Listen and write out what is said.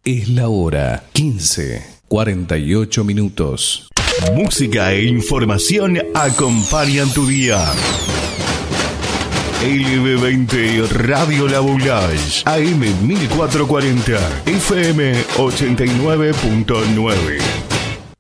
Es la hora 15:48. Música e información acompañan tu día. LB20 Radio La Boulage, AM 1440, FM 89.9.